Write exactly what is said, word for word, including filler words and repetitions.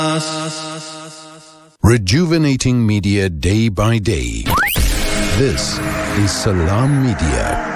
Rejuvenating media day by day. This is Salam Media.